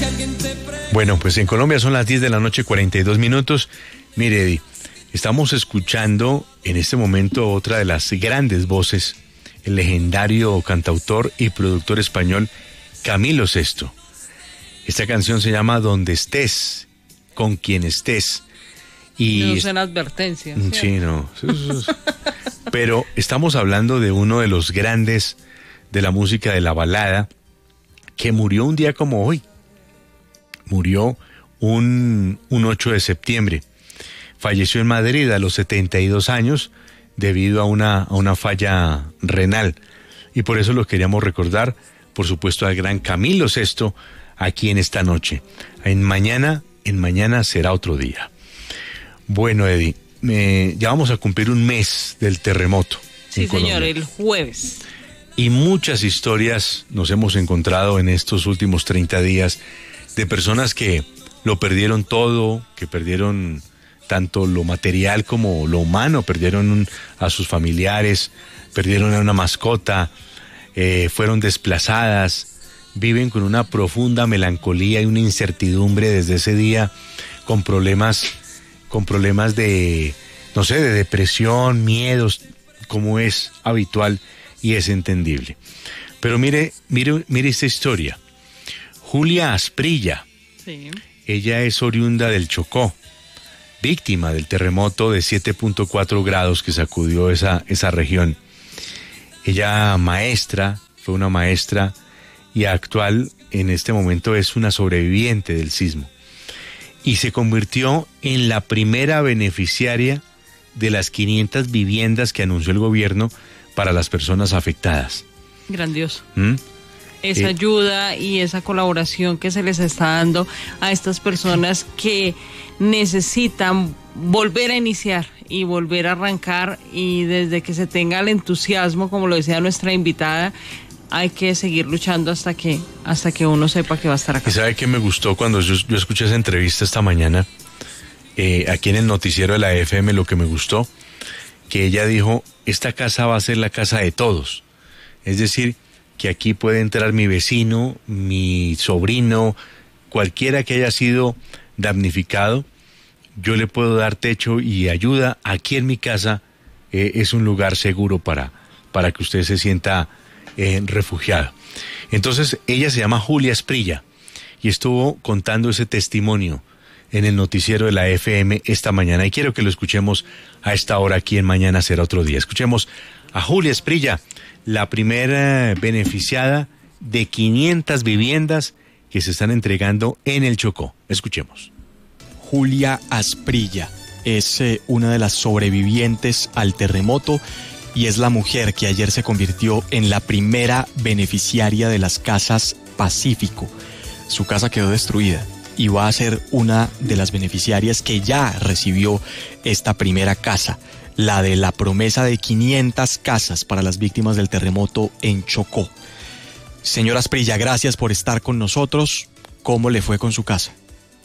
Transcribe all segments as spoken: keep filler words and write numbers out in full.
Bueno, pues en Colombia son las diez de la noche, cuarenta y dos minutos. Mire, Eddie, estamos escuchando en este momento otra de las grandes voces, el legendario cantautor y productor español Camilo Sesto. Esta canción se llama Donde estés, con quien estés. Y no son advertencias. ¿sí? Sí, no. Pero estamos hablando de uno de los grandes de la música de la balada, que murió un día como hoy. Murió un, un ocho de septiembre. Falleció en Madrid a los setenta y dos años debido a una, a una falla renal. Y por eso lo queríamos recordar, por supuesto, al gran Camilo Sesto, aquí en esta noche. En mañana, en mañana será otro día. Bueno, Eddie, eh, ya vamos a cumplir un mes del terremoto. Sí, señor, el jueves. Y muchas historias nos hemos encontrado en estos últimos treinta días de personas que lo perdieron todo, que perdieron tanto lo material como lo humano, perdieron un, a sus familiares, perdieron a una mascota, eh, fueron desplazadas, viven con una profunda melancolía y una incertidumbre desde ese día, con problemas, con problemas de, no sé, de depresión, miedos, como es habitual y es entendible. Pero mire, mire, mire esta historia. Julia Asprilla, sí. Ella es oriunda del Chocó, víctima del terremoto de siete punto cuatro grados que sacudió esa, esa región. Ella maestra, fue una maestra y actual en este momento es una sobreviviente del sismo. Y se convirtió en la primera beneficiaria de las quinientas viviendas que anunció el gobierno para las personas afectadas. Grandioso. ¿Mm? Esa eh, ayuda y esa colaboración que se les está dando a estas personas que necesitan volver a iniciar y volver a arrancar, y desde que se tenga el entusiasmo, como lo decía nuestra invitada, hay que seguir luchando hasta que hasta que uno sepa que va a estar acá. ¿Y sabe qué me gustó cuando yo, yo escuché esa entrevista esta mañana? Eh, aquí en el noticiero de la F M, lo que me gustó, que ella dijo, esta casa va a ser la casa de todos. Es decir, que aquí puede entrar mi vecino, mi sobrino, cualquiera que haya sido damnificado, yo le puedo dar techo y ayuda. Aquí en mi casa eh, es un lugar seguro para, para que usted se sienta eh, refugiado. Entonces, ella se llama Julia Asprilla y estuvo contando ese testimonio en el noticiero de la F M esta mañana, y quiero que lo escuchemos a esta hora aquí en Mañana Será Otro Día. Escuchemos a Julia Asprilla, la primera beneficiada de quinientas viviendas que se están entregando en el Chocó. Escuchemos. Julia Asprilla es eh, una de las sobrevivientes al terremoto y es la mujer que ayer se convirtió en la primera beneficiaria de las Casas Pacífico. Su casa quedó destruida y va a ser una de las beneficiarias que ya recibió esta primera casa, la de la promesa de quinientas casas para las víctimas del terremoto en Chocó. Señora Asprilla, gracias por estar con nosotros. ¿Cómo le fue con su casa?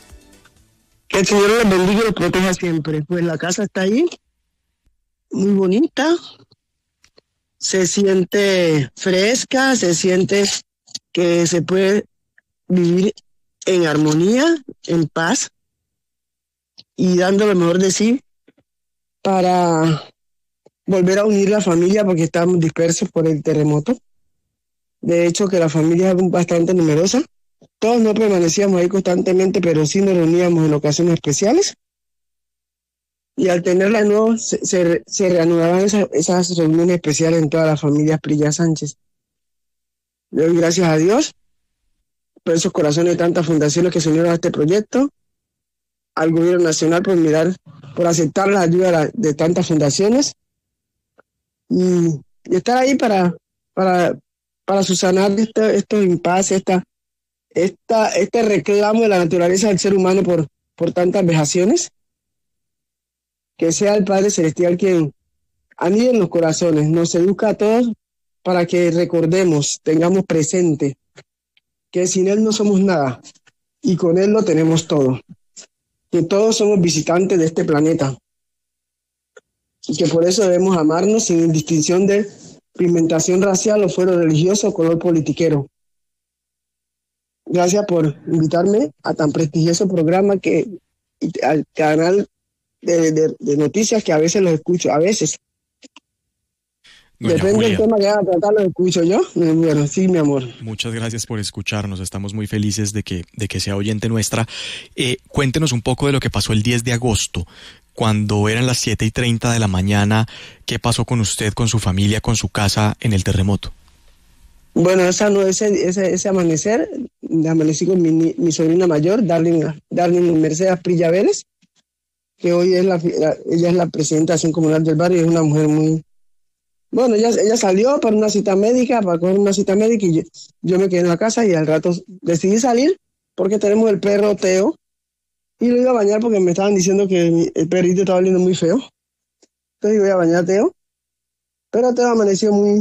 Que el Señor les bendiga y los proteja siempre. Pues la casa está ahí, muy bonita, se siente fresca, se siente que se puede vivir en armonía, en paz, y dando lo mejor de sí para volver a unir la familia, porque estamos dispersos por el terremoto. De hecho, que la familia es bastante numerosa. Todos no permanecíamos ahí constantemente, pero sí nos reuníamos en ocasiones especiales. Y al tenerla de nuevo, se, se, se reanudaban esas, esas reuniones especiales en toda la familia Asprilla Sánchez. Le doy gracias a Dios por esos corazones de tantas fundaciones que se unieron a este proyecto, al gobierno nacional por mirar, por aceptar la ayuda de, de tantas fundaciones y, y estar ahí para, para, para subsanar este, estos impases, esta, esta, este reclamo de la naturaleza del ser humano por, por tantas vejaciones. Que sea el Padre Celestial quien anide en los corazones, nos educa a todos para que recordemos, tengamos presente que sin Él no somos nada y con Él lo tenemos todo. Que todos somos visitantes de este planeta y que por eso debemos amarnos sin distinción de pigmentación racial o fuero religioso o color politiquero. Gracias por invitarme a tan prestigioso programa que al canal de, de, de noticias que a veces los escucho, a veces. Doña Depende Julia, del tema que van a tratar, lo escucho yo. Bueno, sí, mi amor. muchas gracias por escucharnos. Estamos muy felices de que, de que sea oyente nuestra. Eh, cuéntenos un poco de lo que pasó el diez de agosto, cuando eran las siete y treinta de la mañana. ¿Qué pasó con usted, con su familia, con su casa en el terremoto? Bueno, esa no, ese, ese, ese amanecer, amanecí con mi, mi sobrina mayor, Darling, Darling Mercedes Asprilla Vélez, que hoy es la, la, ella es la presidenta de Acción Comunal del barrio, y es una mujer muy... Bueno, ella, ella salió para una cita médica, para coger una cita médica, y yo, yo me quedé en la casa y al rato decidí salir porque tenemos el perro Teo y lo iba a bañar porque me estaban diciendo que mi, el perrito estaba oliendo muy feo. Entonces iba a bañar a Teo, pero Teo amaneció muy...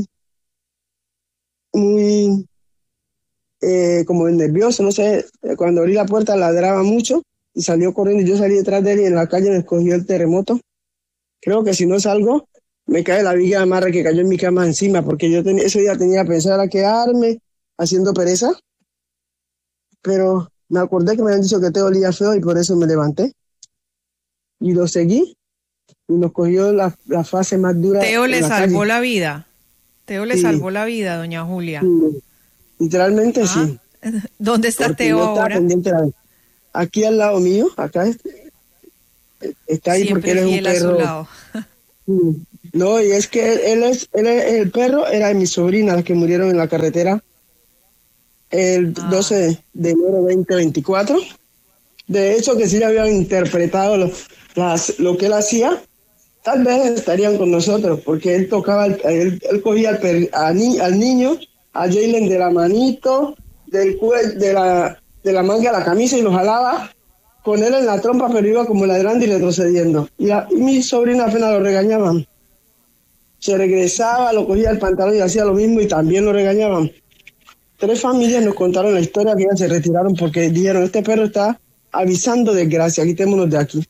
muy eh, como nervioso, no sé, cuando abrí la puerta ladraba mucho y salió corriendo y yo salí detrás de él y en la calle me escogió el terremoto. Creo que si no salgo, me cae la viga de amarre que cayó en mi cama encima, porque yo tenía, ese día tenía pensado a quedarme haciendo pereza, pero me acordé que me habían dicho que te olía feo y por eso me levanté y lo seguí y nos cogió la, la fase más dura. Teo le la salvó calle. la vida. Teo le Sí. salvó la vida, doña Julia. Sí, literalmente Ah, sí. ¿Dónde está Porque Teo yo estaba ahora? pendiente de la- aquí al lado mío, acá es- está ahí porque él es un Siempre fiel a su perro. lado. Mm. No, y es que él, él es, él es- el perro era de mi sobrina, las que murieron en la carretera el Ah. doce de enero de veinte veinticuatro. De hecho, que si ya habían interpretado lo, las, lo que él hacía, tal vez estarían con nosotros, porque él tocaba, el- él, él cogía al, per- a ni- al niño, a Jaylen de la manito, del cue- de la, de la manga de la camisa y lo jalaba con él en la trompa, pero iba como ladrando y retrocediendo. Y, a, y mi sobrina apenas lo regañaban. Se regresaba, lo cogía el pantalón y hacía lo mismo y también lo regañaban. Tres familias nos contaron la historia que ellas se retiraron porque dijeron, este perro está avisando desgracia, quitémonos de aquí.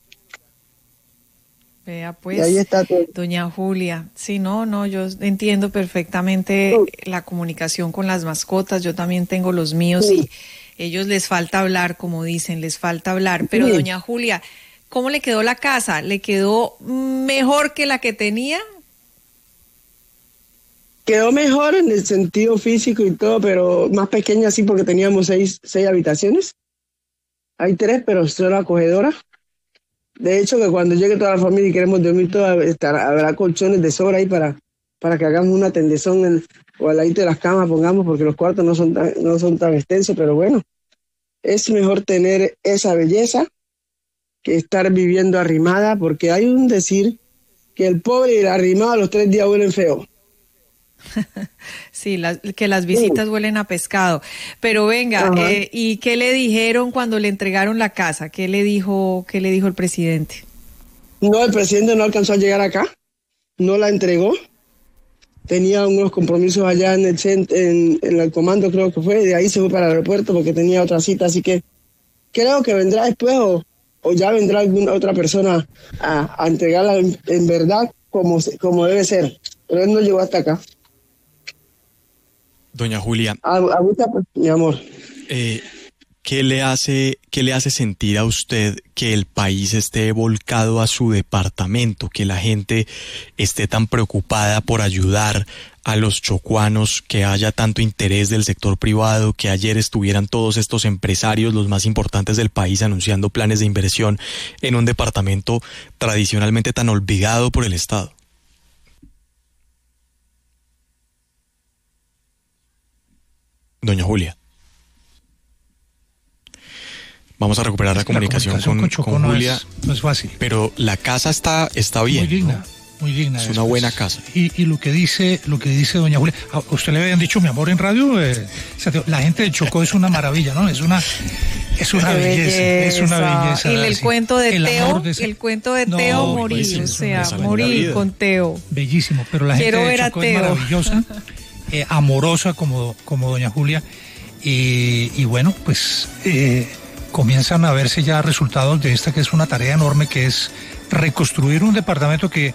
Vea, Y ahí pues, está todo. doña Julia. Sí, no, no, yo entiendo perfectamente la comunicación con las mascotas. Yo también tengo los míos Sí. y ellos les falta hablar, como dicen, les falta hablar. Pero, Sí. doña Julia, ¿cómo le quedó la casa? ¿Le quedó mejor que la que tenía? Quedó mejor en el sentido físico y todo, pero más pequeña sí porque teníamos seis, seis habitaciones. Hay tres, pero solo acogedora. De hecho, que cuando llegue toda la familia y queremos dormir toda, estará, habrá colchones de sobra ahí para, para que hagamos una tendezón en, o al ladito de las camas, pongamos, porque los cuartos no son tan, no son tan extensos, pero bueno, es mejor tener esa belleza que estar viviendo arrimada, porque hay un decir que el pobre y el arrimado a los tres días huelen feo. Sí, las- que las visitas huelen a pescado. Pero venga, Ajá. eh, ¿y qué le dijeron cuando le entregaron la casa? ¿Qué le dijo, qué le dijo el presidente? No, el presidente no alcanzó a llegar acá, no la entregó. Tenía unos compromisos allá en el cent- en, en el comando, creo que fue, y de ahí se fue para el aeropuerto porque tenía otra cita, así que creo que vendrá después o, o ya vendrá alguna otra persona a, a entregarla en, en verdad como, se- como debe ser. Pero él no llegó hasta acá. Doña Julia, A, a mucha- mi amor. eh, ¿qué le hace, qué le hace sentir a usted que el país esté volcado a su departamento, que la gente esté tan preocupada por ayudar a los chocuanos, que haya tanto interés del sector privado, que ayer estuvieran todos estos empresarios, los más importantes del país, anunciando planes de inversión en un departamento tradicionalmente tan olvidado por el Estado? Doña Julia. Vamos a recuperar la Es que comunicación, comunicación con, Chocó con no Julia, es- no es fácil. pero la casa está, está bien, Muy digna, ¿no? muy digna. Es pues. una buena casa. Y, y lo que dice, lo que dice doña Julia, ¿a usted le habían dicho mi amor en radio? Eh, Santiago, la gente de Chocó es una maravilla, ¿no? Es una, es una Qué belleza, es una belleza. Y el, sí. cuento de El Teo, amor de ese- el cuento de No, Teo morir, bellísimo, o sea, esa es la morir vida. con Teo. Bellísimo, pero la gente Quiero de ver a Chocó es Teo. maravillosa, eh, amorosa como, como doña Julia. Y, y bueno, pues eh, comienzan a verse ya resultados de esta que es una tarea enorme, que es reconstruir un departamento que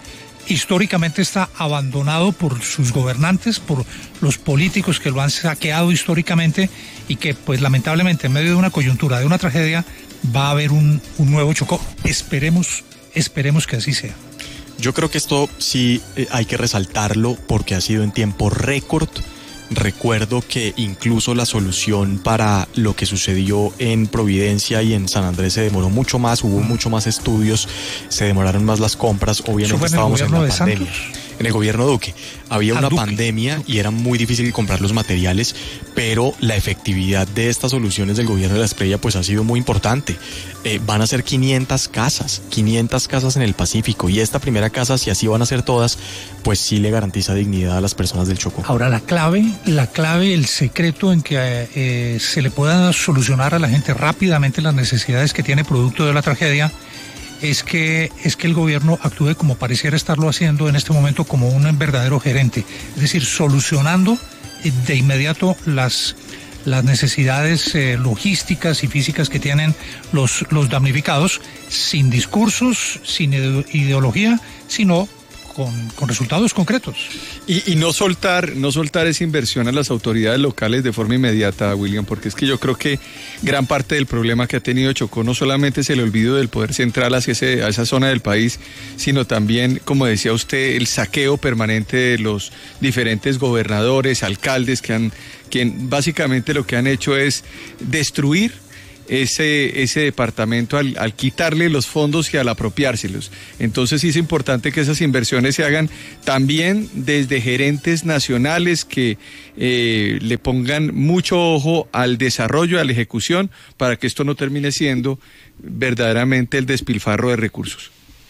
históricamente está abandonado por sus gobernantes, por los políticos que lo han saqueado históricamente y que pues lamentablemente en medio de una coyuntura, de una tragedia, va a haber un, un nuevo Chocó. Esperemos, esperemos que así sea. Yo creo que esto sí eh, hay que resaltarlo porque ha sido en tiempo récord. Recuerdo que incluso la solución para lo que sucedió en Providencia y en San Andrés se demoró mucho más, hubo mucho más estudios, se demoraron más las compras, obviamente estábamos en la pandemia. En el gobierno Duque había una pandemia y era muy difícil comprar los materiales, pero la efectividad de estas soluciones del gobierno de la Espriella pues ha sido muy importante. Eh, van a ser quinientas casas, quinientas casas en el Pacífico, y esta primera casa, si así van a ser todas, pues sí le garantiza dignidad a las personas del Chocó. Ahora la clave, la clave, el secreto en que eh, se le pueda solucionar a la gente rápidamente las necesidades que tiene producto de la tragedia es que, es que el gobierno actúe como pareciera estarlo haciendo en este momento, como un verdadero gerente, es decir, solucionando de inmediato las, las necesidades eh, logísticas y físicas que tienen los, los damnificados, sin discursos, sin ideología, sino Con, con resultados concretos. Y, y no soltar, no soltar esa inversión a las autoridades locales de forma inmediata, William, porque es que yo creo que gran parte del problema que ha tenido Chocó no solamente es el olvido del poder central hacia ese, a esa zona del país, sino también, como decía usted, el saqueo permanente de los diferentes gobernadores, alcaldes, que han, que básicamente lo que han hecho es destruir ese, ese departamento al, al quitarle los fondos y al apropiárselos. Entonces sí es importante que esas inversiones se hagan también desde gerentes nacionales que eh, le pongan mucho ojo al desarrollo, a la ejecución, para que esto no termine siendo verdaderamente el despilfarro de recursos.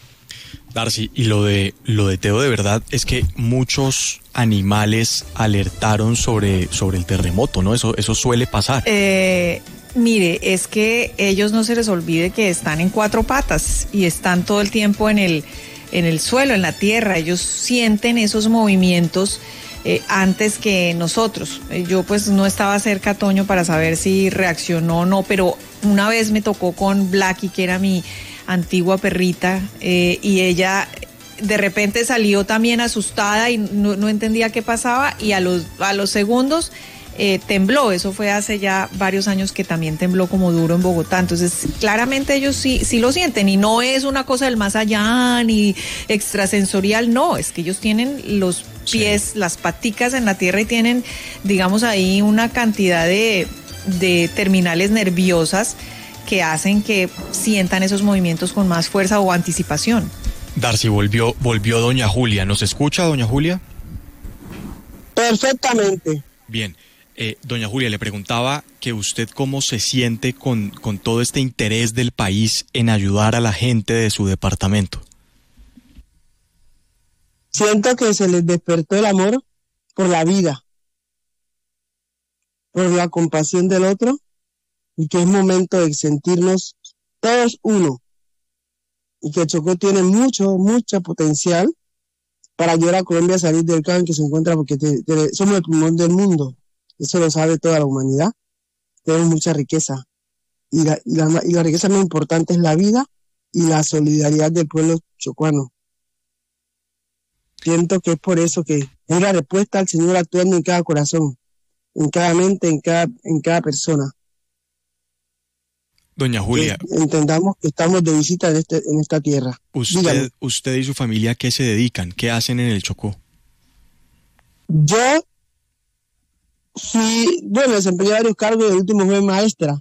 Darcy, y lo de lo de Teo de verdad es que muchos animales alertaron sobre, sobre el terremoto, ¿no? Eso, eso suele pasar. Eh, mire, es que ellos no se les olvide que están en cuatro patas y están todo el tiempo en el, en el suelo, en la tierra. Ellos sienten esos movimientos eh, antes que nosotros. Yo pues no estaba cerca, Toño, para saber si reaccionó o no, pero una vez me tocó con Blackie, que era mi antigua perrita, eh, y ella de repente salió también asustada y no, no entendía qué pasaba, y a los, a los segundos eh, tembló. Eso fue hace ya varios años que también tembló como duro en Bogotá. Entonces claramente ellos sí, sí lo sienten, y no es una cosa del más allá ni extrasensorial, no, es que ellos tienen los pies, sí, las paticas en la tierra, y tienen, digamos, ahí una cantidad de, de terminales nerviosas que hacen que sientan esos movimientos con más fuerza o anticipación. Darcy, volvió, volvió doña Julia. ¿Nos escucha, doña Julia? Perfectamente. Bien, eh, doña Julia, le preguntaba que usted cómo se siente con, con todo este interés del país en ayudar a la gente de su departamento. Siento que se les despertó el amor por la vida, por la compasión del otro, y que es momento de sentirnos todos uno, y que Chocó tiene mucho, mucho potencial para ayudar a Colombia a salir del caos en que se encuentra, porque te, te, somos el pulmón del mundo, eso lo sabe toda la humanidad. Tenemos mucha riqueza, y la, y, la, y la riqueza más importante es la vida y la solidaridad del pueblo chocuano. Siento que es por eso que es la respuesta al Señor actuando en cada corazón, en cada mente, en cada, en cada persona. Doña Julia, que entendamos que estamos de visita en, este, en esta tierra. Usted, usted y su familia, ¿qué se dedican? ¿Qué hacen en el Chocó? Yo fui, bueno, desempeñé varios cargos, y el último fue maestra.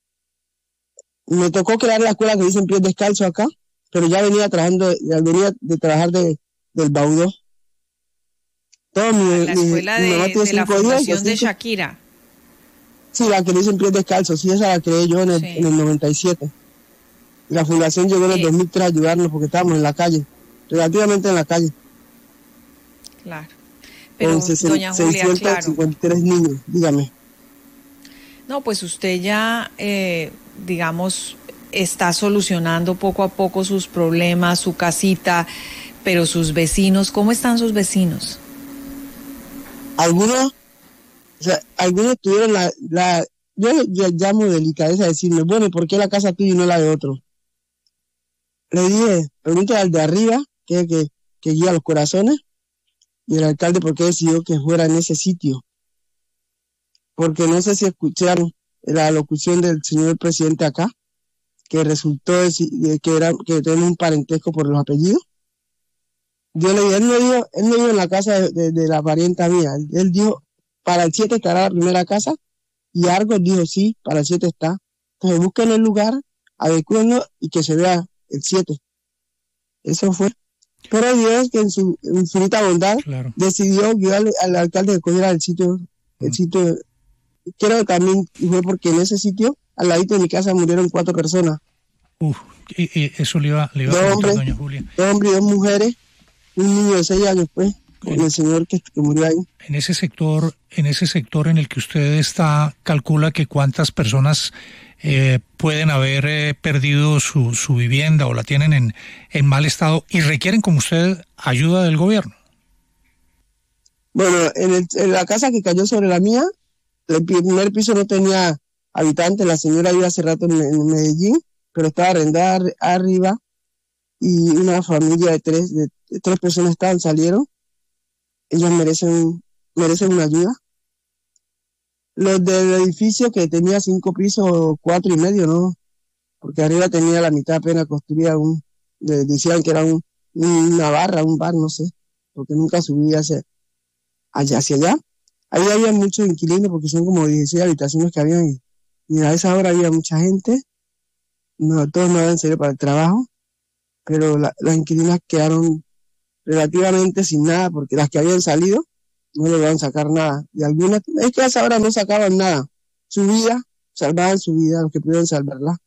Me tocó crear la escuela que dicen Pies Descalzos acá, pero ya venía trabajando, ya venía de trabajar de, del Baudó. Todo mi, la escuela mi, de, mi de la fundación de Shakira. Sí, la que le dicen Pies Descalzos, sí, esa la creé yo en el, sí. en el noventa y siete. La fundación llegó en el sí. dos mil tres a ayudarnos porque estábamos en la calle, relativamente en la calle. Claro. Pero, Entonces, doña Julia, seiscientos cincuenta y tres claro. niños, dígame. No, pues usted ya, eh, digamos, está solucionando poco a poco sus problemas, su casita, pero sus vecinos, ¿cómo están sus vecinos? Algunos... O sea, algunos tuvieron la, la yo, yo llamo delicadeza a decirme, bueno, ¿y por qué la casa tuya y no la de otro? Le dije, pregúntale al de arriba, que, que, que guía los corazones, y el alcalde porque decidió que fuera en ese sitio. Porque no sé si escucharon la locución del señor presidente acá, que resultó de que, era, que tenemos un parentesco por los apellidos. Yo le dije, él no dijo, él no dijo en la casa de, de, de la parienta mía, él, él dijo, para el siete estará la primera casa, y Argos dijo, sí, para el siete está. Entonces busquen el lugar, adecúenlo y que se vea el siete. Eso fue. Pero Dios, que en su infinita bondad, claro, decidió ayudarle al alcalde que cogiera el sitio, el sitio. Creo que también fue porque en ese sitio, al ladito de mi casa, murieron cuatro personas. Uf, y, y eso le iba, le iba a preguntar, doña Julia. Dos hombres y dos mujeres, un niño de seis años, pues, con el señor que, que murió ahí. En ese sector, en ese sector en el que usted está, calcula que cuántas personas eh, pueden haber eh, perdido su, su vivienda o la tienen en, en mal estado y requieren, como usted, ayuda del gobierno. Bueno, en, el, en la casa que cayó sobre la mía, el primer piso no tenía habitantes, la señora iba hace rato en, en Medellín, pero estaba arrendada arriba, y una familia de tres, de, de tres personas estaban, salieron. Ellos merecen, merecen una ayuda. Los del edificio que tenía cinco pisos, cuatro y medio, no, porque arriba tenía la mitad apenas construida, un, de, decían que era un, una barra, un bar, no sé, porque nunca subí hacia allá, hacia allá. Ahí había muchos inquilinos porque son como dieciséis habitaciones que habían, y, y a esa hora había mucha gente. No, todos no habían salido para el trabajo, pero la, las inquilinas quedaron relativamente sin nada porque las que habían salido no lograron sacar nada. Y algunas, es que a esa hora no sacaban nada. Su vida, salvaban su vida, los que pudieron salvarla.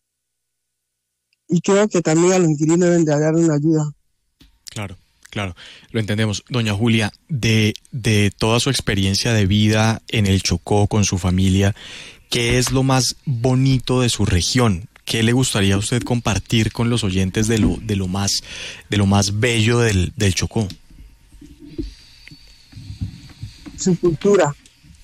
Y creo que también a los inquilinos deben de dar una ayuda. Claro. Claro, lo entendemos. Doña Julia, de, de toda su experiencia de vida en el Chocó con su familia, ¿qué es lo más bonito de su región? ¿Qué le gustaría a usted compartir con los oyentes de lo, de lo, más, de lo más bello del, del Chocó? Su cultura.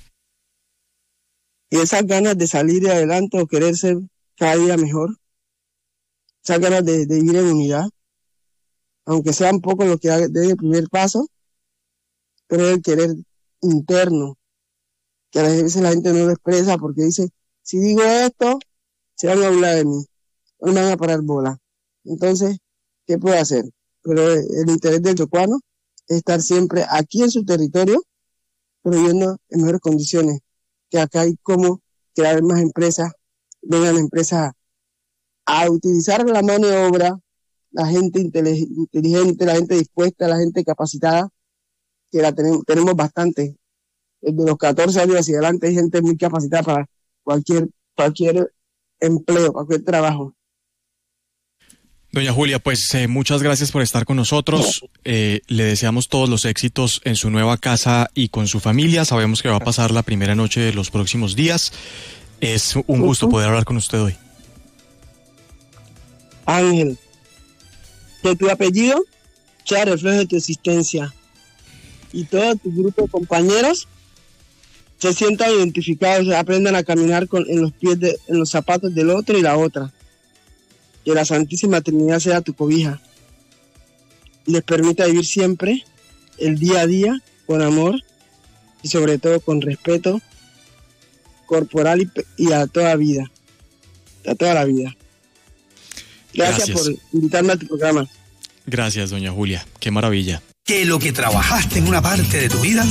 Y esas ganas de salir adelante o querer ser cada día mejor. Esas ganas de, de vivir en unidad. Aunque sea un poco lo que dé el primer paso, pero el querer interno, que a veces la gente no lo expresa porque dice, si digo esto, se van a burlar de mí, no me van a parar bola. Entonces, ¿qué puedo hacer? Pero el interés del chocuano es estar siempre aquí en su territorio, pero viviendo en mejores condiciones, que acá hay como crear más empresas, vengan empresas a utilizar la mano de obra, la gente inteligente, la gente dispuesta, la gente capacitada, que la tenemos, tenemos bastante. Desde los catorce años hacia adelante hay gente muy capacitada para cualquier, cualquier empleo, cualquier trabajo. Doña Julia, pues eh, muchas gracias por estar con nosotros. Eh, le deseamos todos los éxitos en su nueva casa y con su familia. Sabemos que va a pasar la primera noche de los próximos días. Es un gusto poder hablar con usted hoy. Ángel, que tu apellido sea reflejo de tu existencia y todo tu grupo de compañeros se sientan identificados, aprendan a caminar con, en los pies de, en los zapatos del otro y la otra. Que la Santísima Trinidad sea tu cobija y les permita vivir siempre el día a día con amor y sobre todo con respeto corporal y, y a toda vida, a toda la vida. Gracias, Gracias por invitarme a tu programa. Gracias, doña Julia. Qué maravilla. Que lo que trabajaste en una parte de tu vida